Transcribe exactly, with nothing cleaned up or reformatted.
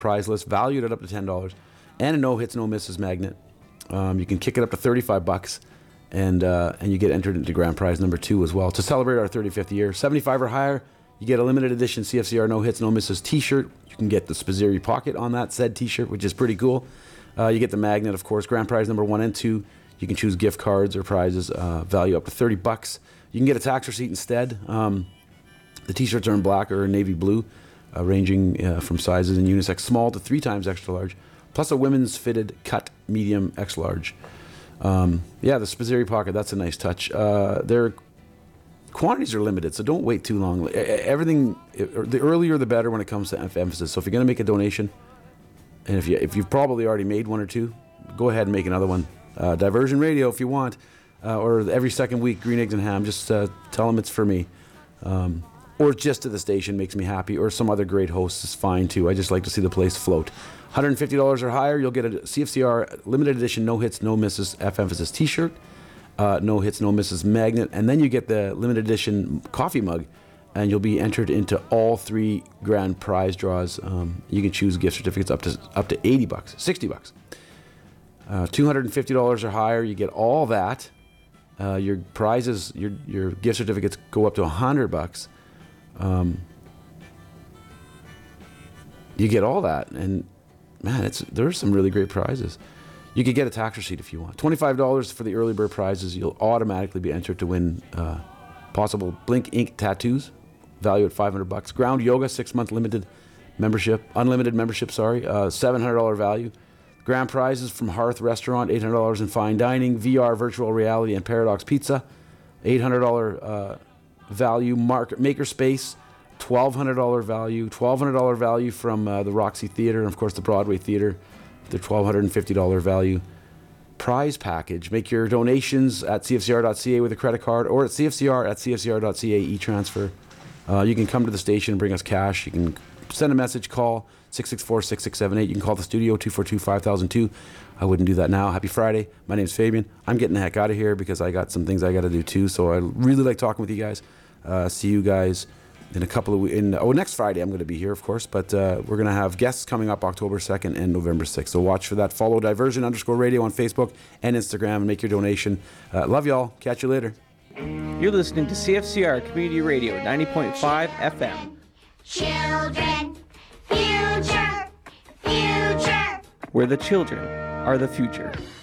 prize list, valued at up to ten dollars, and a no hits, no misses magnet. Um, you can kick it up to thirty-five bucks, and uh, and you get entered into grand prize number two as well to celebrate our thirty-fifth year. seventy-five or higher, you get a limited edition C F C R no hits, no misses T-shirt. You can get the Spizzeri pocket on that said T-shirt, which is pretty cool. Uh, you get the magnet, of course, grand prize number one and two. You can choose gift cards or prizes, uh, value up to thirty bucks. You can get a tax receipt instead. Um, the T-shirts are in black or navy blue, uh, ranging uh, from sizes in unisex small to three times extra large, plus a women's fitted cut medium X large. Um, yeah, the Spizzeri pocket, that's a nice touch. Uh, their quantities are limited, so don't wait too long. Everything, the earlier the better when it comes to emphasis. So if you're going to make a donation, and if, you, if you've probably already made one or two, go ahead and make another one. Uh, Diversion Radio if you want, uh, or every second week, Green Eggs and Ham, just uh, tell them it's for me. Um, or just to the station makes me happy, or some other great host is fine too. I just like to see the place float. one hundred fifty dollars or higher, you'll get a C F C R limited edition no hits, no misses F emphasis T-shirt, uh, no hits, no misses magnet, and then you get the limited edition coffee mug, and you'll be entered into all three grand prize draws. Um, you can choose gift certificates up to up to eighty bucks, sixty bucks. Uh, two hundred fifty dollars or higher, you get all that. Uh, your prizes, your your gift certificates go up to one hundred bucks. Um, you get all that, and man, it's there's some really great prizes. You could get a tax receipt if you want. twenty-five dollars for the early bird prizes. You'll automatically be entered to win uh, possible Blink Ink tattoos, value at five hundred bucks. Ground Yoga six month limited membership, unlimited membership. Sorry, uh, seven hundred dollar value. Grand prizes from Hearth Restaurant, eight hundred dollars in fine dining, V R virtual reality, and Paradox Pizza, eight hundred dollars uh, value. Mark, Makerspace, twelve hundred dollars value, twelve hundred dollars value from uh, the Roxy Theater, and of course the Broadway Theater, the one thousand two hundred fifty dollars value. Prize package. Make your donations at c f c r dot c a with a credit card, or at c f c r at c f c r dot c a e-transfer. Uh, you can come to the station and bring us cash. You can send a message, call six six four, six six seven eight. You can call the studio, two four two, five thousand two. I wouldn't do that now. Happy Friday. My name's Fabian. I'm getting the heck out of here because I got some things I got to do too. So I really like talking with you guys. Uh, see you guys in a couple of weeks. In, oh, next Friday I'm going to be here, of course. But uh, we're going to have guests coming up October second and November sixth. So watch for that. Follow Diversion underscore radio on Facebook and Instagram and make your donation. Uh, love y'all. Catch you later. You're listening to C F C R Community Radio ninety point five F M. Children, future, future. Where the children are the future.